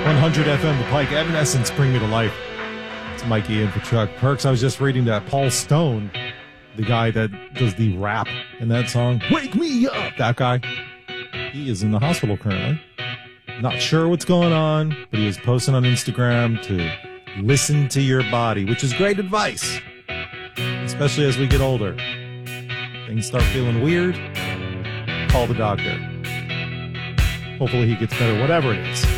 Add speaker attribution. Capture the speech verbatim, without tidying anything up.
Speaker 1: one hundred F M, The Pike, Evanescence, Bring Me to Life. It's Mike Ian for Chuck Perks. I was just reading that Paul Stone, the guy that does the rap in that song, Wake Me Up, that guy, he is in the hospital currently. Not sure what's going on, but he is posting on Instagram to listen to your body, which is great advice, especially as we get older. Things start feeling weird, call the doctor. Hopefully he gets better, whatever it is.